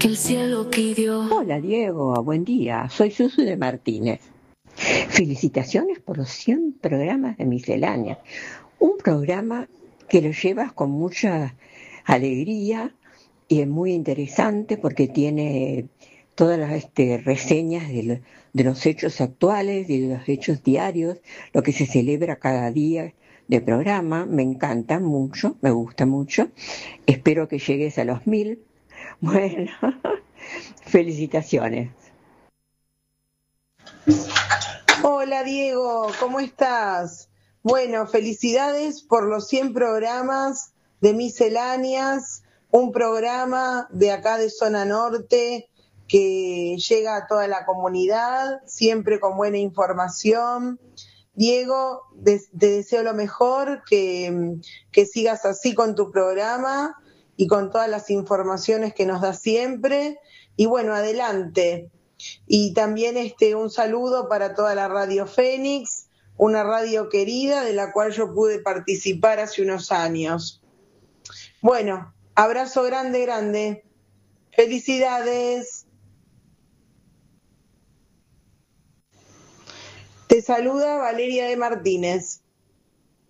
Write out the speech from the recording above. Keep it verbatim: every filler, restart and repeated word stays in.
que el cielo pidió. Hola Diego, buen día. Soy Susu de Martínez. Felicitaciones por los cien programas de Miscelánea. Un programa que lo llevas con mucha alegría y es muy interesante porque tiene todas las este, reseñas de, lo, de los hechos actuales, de los hechos diarios, lo que se celebra cada día de programa. Me encanta mucho, me gusta mucho. Espero que llegues a los mil. Bueno, felicitaciones. Hola Diego, ¿cómo estás? Bueno, felicidades por los cien programas de Misceláneas, un programa de acá de Zona Norte que llega a toda la comunidad, siempre con buena información. Diego, te deseo lo mejor, que, que sigas así con tu programa y con todas las informaciones que nos das siempre. Y bueno, adelante. Y también este un saludo para toda la Radio Fénix, una radio querida de la cual yo pude participar hace unos años. Bueno, abrazo grande, grande. Felicidades. Te saluda Valeria de Martínez.